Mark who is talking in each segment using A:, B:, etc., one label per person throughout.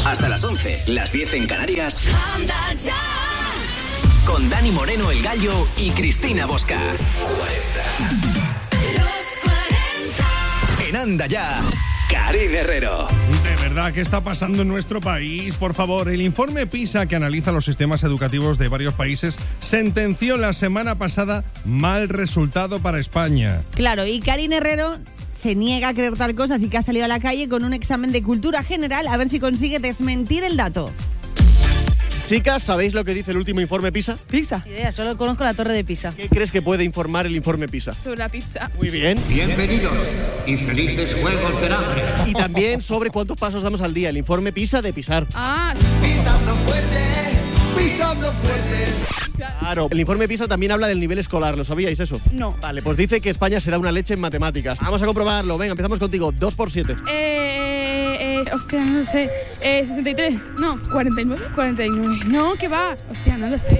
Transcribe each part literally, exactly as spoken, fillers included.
A: Hasta las once, las diez en Canarias. Anda ya. Con Dani Moreno, el Gallo, y Cristina Bosca. cuarenta. Los cuarenta. En Anda ya, Karin Herrero.
B: De verdad, ¿qué está pasando en nuestro país? Por favor, el informe PISA, que analiza los sistemas educativos de varios países, sentenció la semana pasada mal resultado para España.
C: Claro, y Karin Herrero se niega a creer tal cosa, así que ha salido a la calle con un examen de cultura general a ver si consigue desmentir el dato.
D: Chicas, ¿sabéis lo que dice el último informe PISA?
E: Pizza. Ni idea, solo conozco la torre de Pisa.
D: ¿Qué crees que puede informar el informe PISA?
E: Sobre la pizza.
D: Muy bien.
F: Bienvenidos y felices Juegos del Hambre.
D: Y también sobre cuántos pasos damos al día, el informe PISA de pisar.
E: Ah.
F: Pisando fuerte, pisando fuerte.
D: Claro, el informe PISA también habla del nivel escolar, ¿lo sabíais eso?
E: No.
D: Vale, pues dice que España se da una leche en matemáticas. Vamos a comprobarlo, venga, empezamos contigo, dos por siete.
E: Eh, eh, hostia, no lo sé. Eh, sesenta y tres. No, cuarenta y nueve. cuarenta y nueve. No, ¿qué va? Hostia, no lo sé.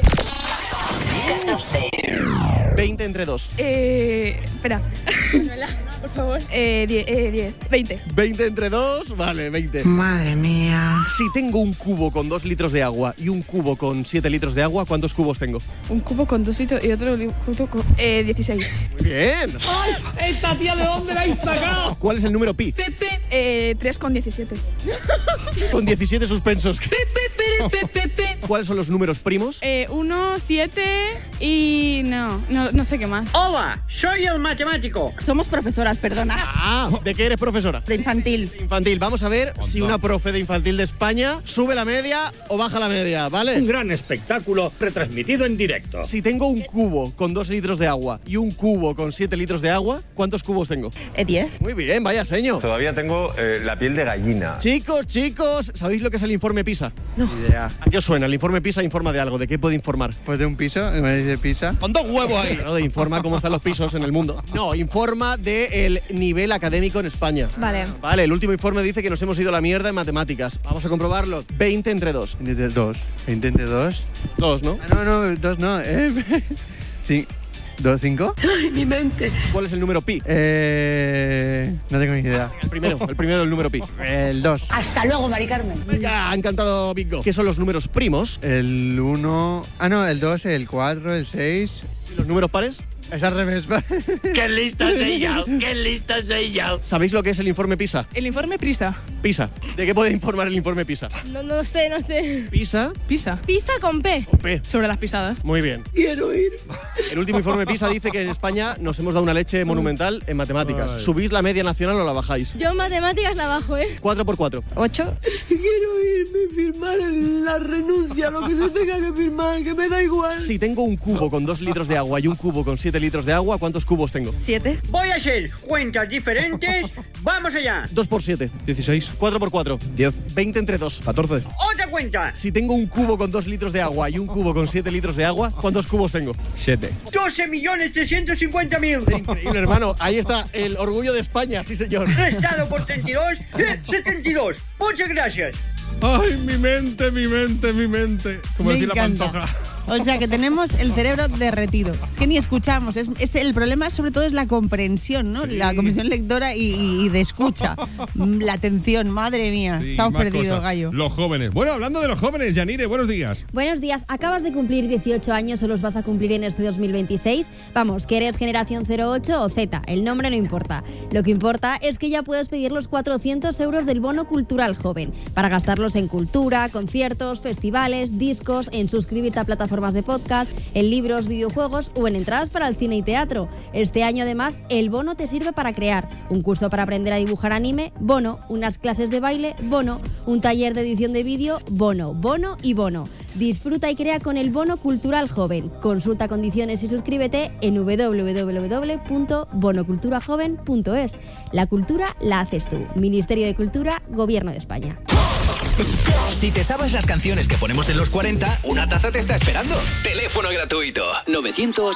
D: veinte entre dos.
E: Eh, espera. Por favor. Eh, diez, eh, diez. veinte.
D: veinte entre dos, vale, veinte.
G: Madre mía.
D: Si tengo un cubo con dos litros de agua y un cubo con siete litros de agua, ¿cuántos cubos tengo?
E: Un cubo con dos litros y otro cubo con eh, dieciséis.
D: Muy bien.
G: ¡Ay! ¿Esta tía de dónde la habéis sacado?
D: ¿Cuál es el número pi?
E: Eh, tres con diecisiete.
D: Con diecisiete suspensos. ¿Cuáles son los números primos?
E: Eh, uno, siete y no, no, no sé qué más.
H: Hola, soy el matemático.
G: Somos profesoras, perdona.
D: Ah, ¿de qué eres profesora?
G: De infantil.
D: Infantil. Vamos a ver si una profe de infantil de España sube la media o baja la media, ¿vale?
I: Un gran espectáculo retransmitido en directo.
D: Si tengo un cubo con dos litros de agua y un cubo con siete litros de agua, ¿cuántos cubos tengo?
G: Eh, diez.
D: Muy bien, vaya seño.
J: Todavía tengo eh, la piel de gallina.
D: Chicos, chicos, ¿sabéis lo que es el informe PISA?
K: No. Idea.
D: ¿A qué os suena? El informe PISA informa de algo. ¿De qué puede informar?
K: Pues de un piso, me dice pizza.
D: Con dos huevos ahí. Claro, de informa cómo están los pisos en el mundo. No, informa del nivel académico en España.
E: Vale.
D: Vale, el último informe dice que nos hemos ido a la mierda en matemáticas. Vamos a comprobarlo. veinte entre dos.
K: veinte entre dos. veinte entre dos.
D: Dos, ¿no?
K: Ah, no, no, dos no. Eh, sí. ¿Dos, cinco?
G: ¡Ay, mi mente!
D: ¿Cuál es el número pi?
K: Eh, no tengo ni idea.
D: El primero, el primero del número pi.
K: El dos.
G: Hasta luego, Mari Carmen.
D: Venga, ha encantado Bingo. ¿Qué son los números primos?
K: El uno. Ah, no, el dos, el cuatro, el seis.
D: ¿Y los números pares?
K: Es al revés.
H: ¡Qué lista soy yo! ¡Qué lista soy yo!
D: ¿Sabéis lo que es el informe PISA?
E: El informe Prisa.
D: PISA. ¿De qué puede informar el informe PISA?
E: No, no sé, no sé.
D: PISA.
E: Pisa. Pisa con P.
D: Con P.
E: Sobre las pisadas.
D: Muy bien.
G: Quiero ir.
D: El último informe PISA dice que en España nos hemos dado una leche monumental en matemáticas.
K: Ay.
D: ¿Subís la media nacional o la bajáis?
E: Yo en matemáticas la bajo, ¿eh?
D: cuatro por cuatro.
E: ocho.
G: Quiero irme y firmar la renuncia, lo que se tenga que firmar, que me da igual.
D: Si tengo un cubo con dos litros de agua y un cubo con siete litros de agua, ¿cuántos cubos tengo?
E: siete.
H: Voy a hacer cuentas diferentes. ¡Vamos allá!
D: dos por siete.
B: dieciséis.
D: cuatro por cuatro.
B: diez.
D: veinte entre dos.
B: catorce.
H: ¡Otra cuenta!
D: Si tengo un cubo con dos litros de agua y un cubo con siete litros de agua, ¿cuántos cubos tengo?
B: siete.
H: doce millones trescientos cincuenta mil.
D: Increíble, hermano. Ahí está el orgullo de España, sí señor.
H: Restado por treinta y dos, eh, setenta y dos. Muchas gracias.
B: Ay, mi mente, mi mente, mi mente. Como
C: Me
B: decía la
C: encanta.
B: Pantoja.
C: O sea que tenemos el cerebro derretido. Es que ni escuchamos. Es, es el problema sobre todo es la comprensión, ¿no?
B: Sí.
C: La comprensión lectora y, y- y de escucha. Mm, la atención, madre mía.
B: Sí,
C: Estamos
B: más
C: perdidos,
B: cosas.
C: Gallo.
B: Los jóvenes. Bueno, hablando de los jóvenes, Yanire, buenos días.
L: Buenos días, acabas de cumplir dieciocho años o los vas a cumplir en este dos mil veintiséis. Vamos, que eres generación cero ocho o Z, el nombre no importa. Lo que importa es que ya puedes pedir los cuatrocientos euros del bono cultural joven para gastarlos en cultura, conciertos, festivales, discos, en suscribirte a plataformas de podcast, en libros, videojuegos o en entradas para el cine y teatro. Este año además el bono te sirve para crear un curso para aprender a dibujar anime, bono, unas clases de baile, bono, un taller de edición de vídeo, bono, bono y bono. Disfruta y crea con el bono cultural joven. Consulta condiciones y suscríbete en doble u doble u doble u punto bono cultura joven punto es. La cultura la haces tú. Ministerio de Cultura, Gobierno de España.
A: Si te sabes las canciones que ponemos en los cuarenta, una taza te está esperando. Teléfono gratuito novecientos